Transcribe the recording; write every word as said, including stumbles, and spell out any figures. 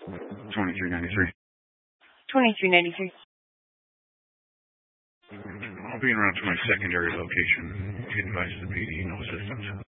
twenty-three ninety-three. twenty-three ninety-three. I'll be around to my secondary location. He advises the P D, no assistance.